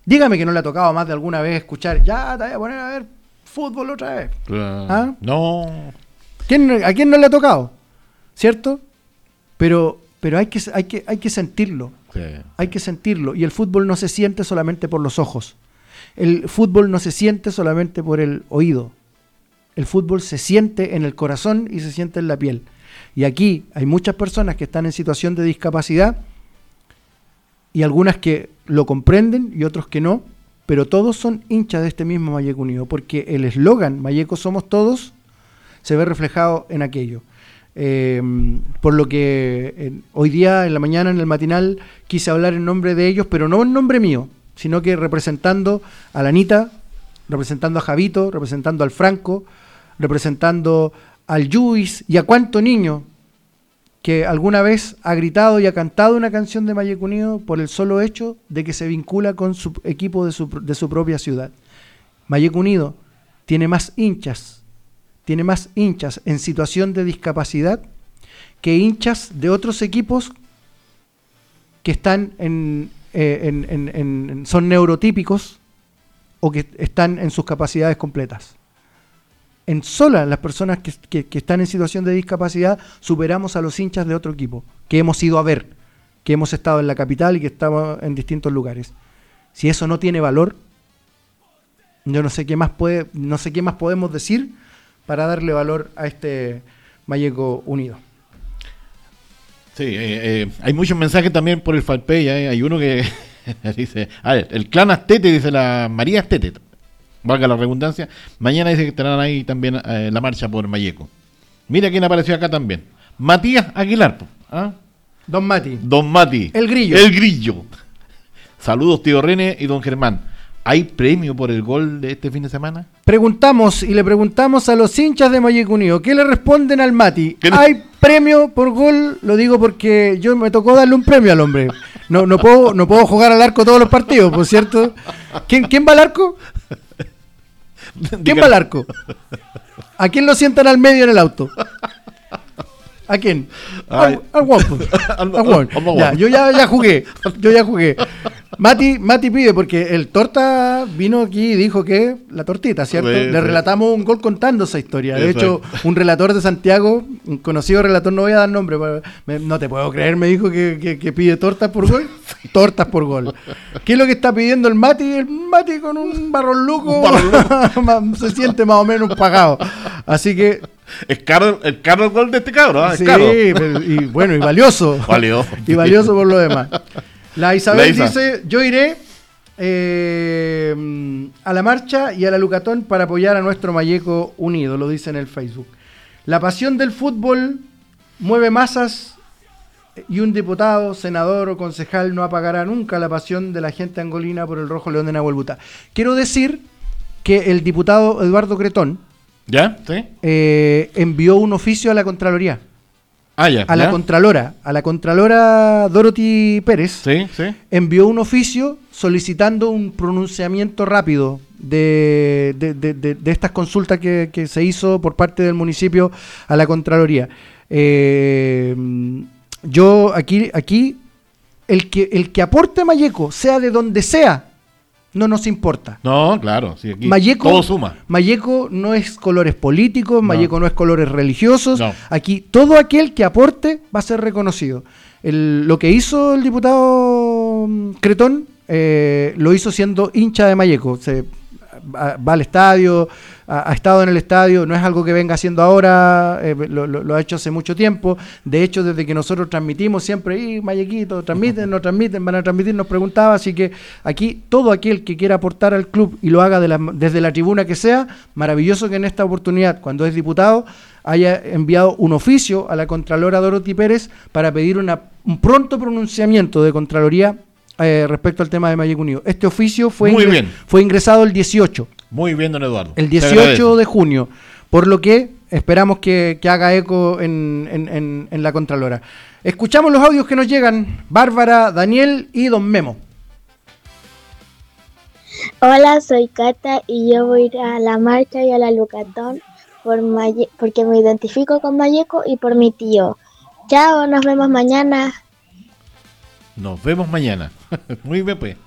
Dígame que no le ha tocado más de alguna vez escuchar, ya te voy a poner a ver fútbol otra vez. ¿Ah? No. ¿A quién no le ha tocado? ¿Cierto? Pero hay que sentirlo. Sí. Hay que sentirlo. Y el fútbol no se siente solamente por los ojos. El fútbol no se siente solamente por el oído. El fútbol se siente en el corazón y se siente en la piel. Y aquí hay muchas personas que están en situación de discapacidad y algunas que lo comprenden y otros que no, pero todos son hinchas de este mismo Malleco Unido, porque el eslogan Malleco somos todos se ve reflejado en aquello. Por lo que hoy día, en la mañana, en el matinal, quise hablar en nombre de ellos, pero no en nombre mío, sino que representando a la Anita, representando a Javito, representando al Franco, representando al Lluis y a cuánto niño que alguna vez ha gritado y ha cantado una canción de Malleco Unido por el solo hecho de que se vincula con su equipo de su propia ciudad. Malleco Unido tiene más hinchas en situación de discapacidad que hinchas de otros equipos que están son neurotípicos o que están en sus capacidades completas. En sola las personas que están en situación de discapacidad superamos a los hinchas de otro equipo que hemos ido a ver, que hemos estado en la capital y que estamos en distintos lugares. Si eso no tiene valor, yo no sé qué más podemos decir para darle valor a este Malleco Unido. Sí, hay muchos mensajes también por el fanpage. Hay uno que dice, a ver, el clan Astete, dice la María Astete, valga la redundancia, mañana dice que estarán ahí también la marcha por Malleco. Mira quién apareció acá también, Matías Aguilar. ¿Ah? Don Mati. El Grillo. Saludos, tío René y don Germán. ¿Hay premio por el gol de este fin de semana? Preguntamos y le preguntamos a los hinchas de Malleco Unido, ¿qué le responden al Mati? ¿Hay premio por gol? Lo digo porque yo me tocó darle un premio al hombre. No puedo jugar al arco todos los partidos, por cierto. ¿Quién va al arco? ¿Quién va al arco? ¿A quién lo sientan al medio en el auto? ¿A quién? Al guapo. Ya, yo ya jugué. Mati pide, porque el Torta vino aquí y dijo que la tortita, ¿cierto? Sí. Le relatamos un gol contando esa historia. De hecho, un relator de Santiago, un conocido relator, no voy a dar nombre, no te puedo creer, me dijo que pide tortas por gol. Tortas por gol. ¿Qué es lo que está pidiendo el Mati? El Mati con un barrón luco se siente más o menos pagado. Así que... Es caro el gol de este cabro, ¿eh? Sí, y bueno, y valioso. Y valioso por lo demás. La Isabel dice, yo iré a la marcha y a la Lucatón para apoyar a nuestro Malleco Unido, lo dice en el Facebook. La pasión del fútbol mueve masas y un diputado, senador o concejal no apagará nunca la pasión de la gente angolina por el Rojo León de Nahuelbuta. Quiero decir que el diputado Eduardo Cretón envió un oficio a la Contraloría. A la Contralora Dorothy Pérez envió un oficio solicitando un pronunciamiento rápido de estas consultas que se hizo por parte del municipio a la Contraloría. Yo aquí el que aporte Malleco, sea de donde sea, no nos importa. No, claro, sí, aquí Malleco, todo suma. Malleco no es colores políticos, Malleco no es colores religiosos. No. Aquí todo aquel que aporte va a ser reconocido. Lo que hizo el diputado Cretón lo hizo siendo hincha de Malleco. Va al estadio, ha estado en el estadio, no es algo que venga haciendo ahora, lo ha hecho hace mucho tiempo. De hecho, desde que nosotros transmitimos siempre, Mallequito, transmiten, no transmiten, van a transmitir, nos preguntaba. Así que aquí todo aquel que quiera aportar al club y lo haga desde la tribuna que sea, maravilloso que en esta oportunidad, cuando es diputado, haya enviado un oficio a la Contralora Dorothy Pérez para pedir un pronto pronunciamiento de Contraloría respecto al tema de Malleco Unido. Este oficio fue ingresado el 18. Muy bien, don Eduardo. El 18 de junio, por lo que esperamos que haga eco en la Contralora. Escuchamos los audios que nos llegan, Bárbara, Daniel y don Memo. Hola, soy Cata y yo voy a ir a la marcha y a la Lucatón porque me identifico con Malleco y por mi tío. Chao, nos vemos mañana. Nos vemos mañana. Muy bien, pues.